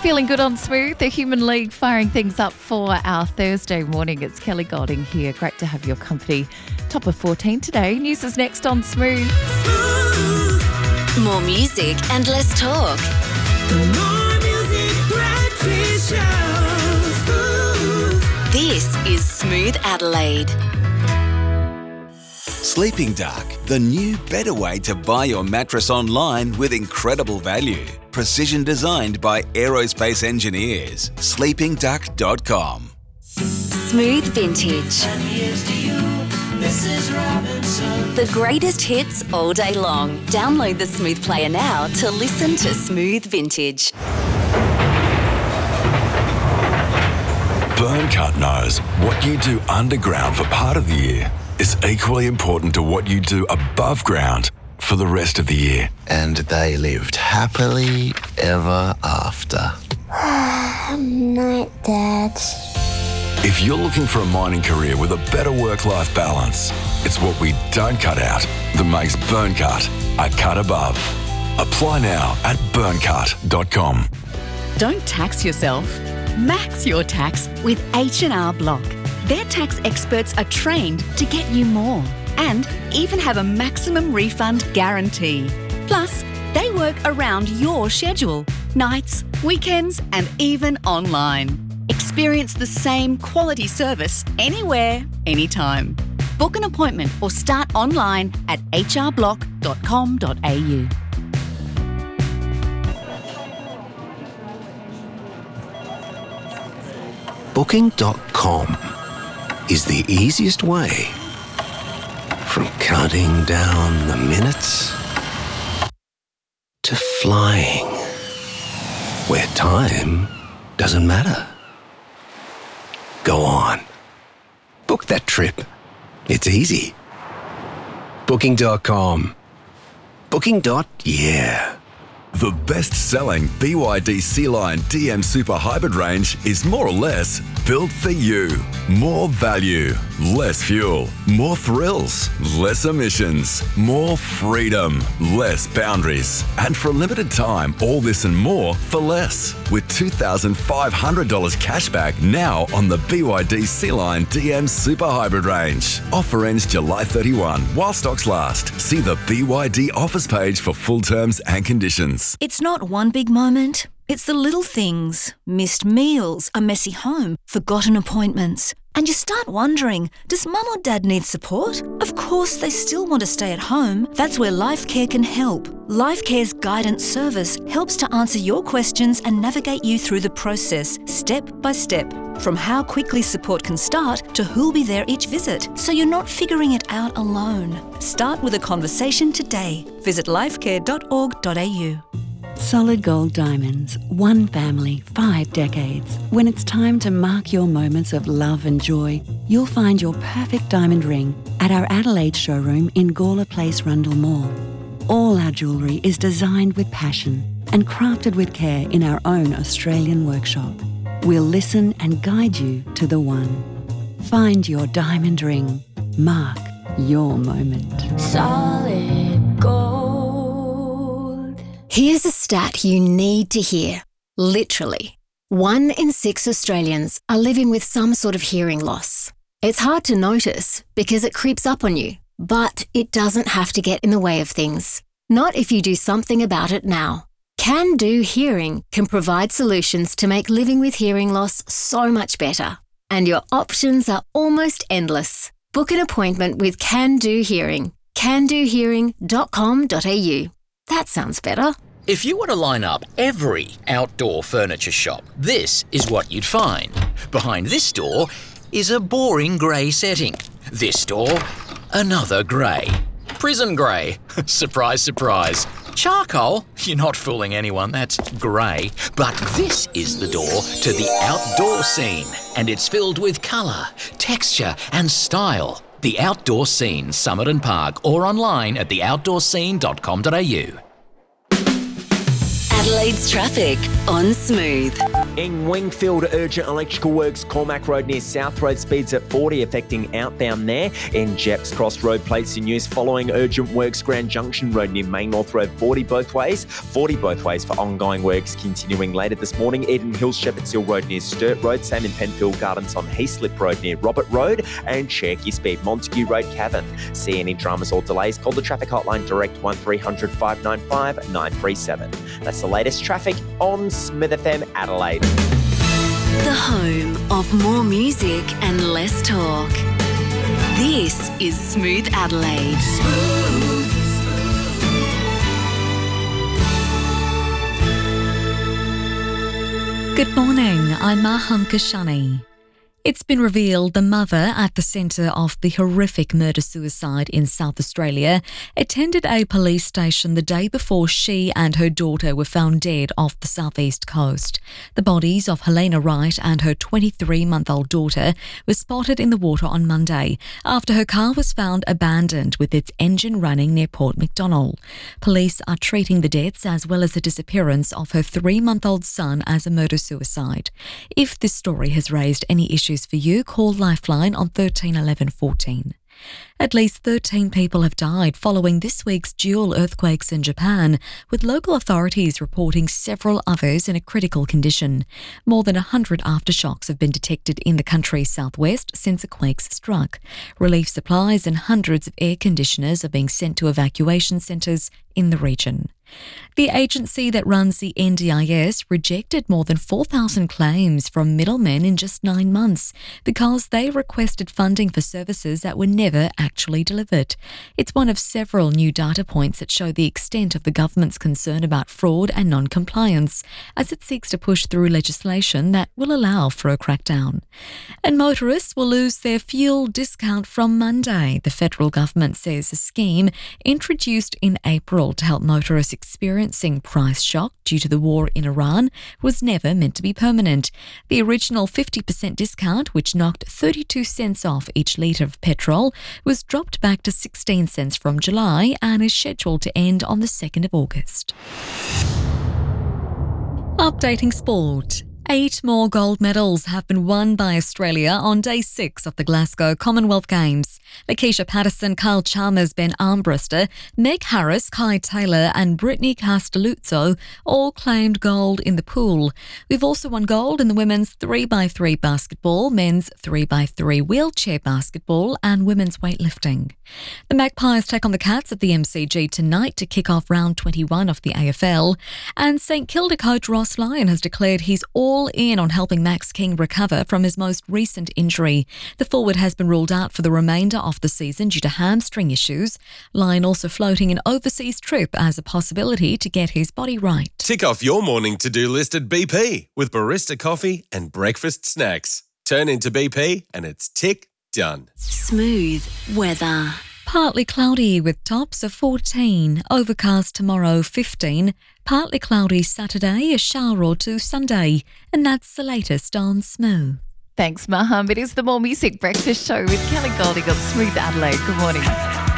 Feeling good on Smooth, the Human League firing things up for our Thursday morning. It's Kelly Golding here. Great to have your company. Top of 14 today. News is next on Smooth. More music and less talk. The More Music Breakfast Show. This is Smooth Adelaide. Sleeping Duck, the new, better way to buy your mattress online with incredible value. Precision designed by aerospace engineers. sleepingduck.com. Smooth Vintage. And here's to you, Mrs. Robinson. The greatest hits all day long. Download the Smooth Player now to listen to Smooth Vintage. Burncut knows what you do underground for part of the year is equally important to what you do above ground for the rest of the year. And they lived happily ever after. Night, Dad. If you're looking for a mining career with a better work-life balance, it's what we don't cut out that makes Burncut a cut above. Apply now at burncut.com. Don't tax yourself. Max your tax with H&R Block. Their tax experts are trained to get you more and even have a maximum refund guarantee. Plus, they work around your schedule, nights, weekends, and even online. Experience the same quality service anywhere, anytime. Book an appointment or start online at hrblock.com.au. Booking.com is the easiest way from counting down the minutes to flying where time doesn't matter. Go on. Book that trip. It's easy. Booking.com. Booking.yeah. The best-selling BYD Sea-Line DM Super Hybrid range is more or less built for you. More value, less fuel, more thrills, less emissions, more freedom, less boundaries. And for a limited time, all this and more for less. With $2,500 cash back now on the BYD Sea-Line DM Super Hybrid range. Offer ends July 31 while stocks last. See the BYD offers page for full terms and conditions. It's not one big moment. It's the little things. Missed meals, a messy home, forgotten appointments. And you start wondering, does mum or dad need support? Of course, they still want to stay at home. That's where LifeCare can help. LifeCare's guidance service helps to answer your questions and navigate you through the process, step by step. From how quickly support can start to who'll be there each visit, so you're not figuring it out alone. Start with a conversation today. Visit lifecare.org.au. Solid Gold Diamonds, one family, 5 decades. When it's time to mark your moments of love and joy, you'll find your perfect diamond ring at our Adelaide showroom in Gawler Place, Rundle Mall. All our jewellery is designed with passion and crafted with care in our own Australian workshop. We'll listen and guide you to the one. Find your diamond ring. Mark your moment. Solid gold. Here's a stat you need to hear. Literally, 1 in 6 Australians are living with some sort of hearing loss. It's hard to notice because it creeps up on you, but it doesn't have to get in the way of things. Not if you do something about it now. Can Do Hearing can provide solutions to make living with hearing loss so much better. And your options are almost endless. Book an appointment with Can Do Hearing. candohearing.com.au. That sounds better. If you were to line up every outdoor furniture shop, this is what you'd find. Behind this door is a boring grey setting. This door, another grey. Prison grey. Surprise, surprise. Charcoal? You're not fooling anyone, that's grey. But this is the door to the outdoor scene, and it's filled with colour, texture and style. The Outdoor Scene, Summit and Park, or online at theoutdoorscene.com.au. Adelaide's traffic on Smooth. In Wingfield, urgent electrical works, Cormac Road near South Road, speeds at 40, affecting outbound there. In Jeps Cross Road, plates in use following urgent works, Grand Junction Road near Main North Road, 40 both ways. 40 both ways for ongoing works continuing later this morning. Eden Hills, Shepherd's Hill Road near Sturt Road. Same in Penfield Gardens on Heaslip Road near Robert Road. And Cherokee Speed, Montague Road, Cavan. See any dramas or delays, call the traffic hotline direct 1300 595 937. That's the latest traffic on Smith FM Adelaide. The home of more music and less talk. This is Smooth Adelaide. Good morning, I'm Maham Kashani. It's been revealed the mother at the centre of the horrific murder-suicide in South Australia attended a police station the day before she and her daughter were found dead off the southeast coast. The bodies of Helena Wright and her 23-month-old daughter were spotted in the water on Monday after her car was found abandoned with its engine running near Port Macdonnell. Police are treating the deaths as well as the disappearance of her 3-month-old son as a murder-suicide. If this story has raised any issues for you, call Lifeline on 13 11 14. At least 13 people have died following this week's dual earthquakes in Japan, with local authorities reporting several others in a critical condition. More than 100 aftershocks have been detected in the country's southwest since the quakes struck. Relief supplies and hundreds of air conditioners are being sent to evacuation centres in the region. The agency that runs the NDIS rejected more than 4,000 claims from middlemen in just 9 months because they requested funding for services that were never actually delivered. It's one of several new data points that show the extent of the government's concern about fraud and non-compliance as it seeks to push through legislation that will allow for a crackdown. And motorists will lose their fuel discount from Monday. The federal government says a scheme introduced in April to help motorists experiencing price shock due to the war in Iran was never meant to be permanent. The original 50% discount, which knocked 32 cents off each litre of petrol, was dropped back to 16 cents from July and is scheduled to end on the 2nd of August. Updating sport. 8 more gold medals have been won by Australia on day 6 of the Glasgow Commonwealth Games. Lakeisha Patterson, Kyle Chalmers, Ben Armbruster, Meg Harris, Kai Taylor and Brittany Castelluzzo all claimed gold in the pool. We've also won gold in the women's 3x3 basketball, men's 3x3 wheelchair basketball and women's weightlifting. The Magpies take on the Cats at the MCG tonight to kick off round 21 of the AFL, and St Kilda coach Ross Lyon has declared he's all in on helping Max King recover from his most recent injury. The forward has been ruled out for the remainder of the season due to hamstring issues. Lyon also floating an overseas trip as a possibility to get his body right. Tick off your morning to-do list at BP with barista coffee and breakfast snacks. Turn into BP and it's tick done. Smooth weather. Partly cloudy with tops of 14, overcast tomorrow 15, partly cloudy Saturday, a shower or two Sunday, and that's the latest on Smooth. Thanks, Maham. It is the More Music Breakfast Show with Kelly Golding on Smooth Adelaide. Good morning.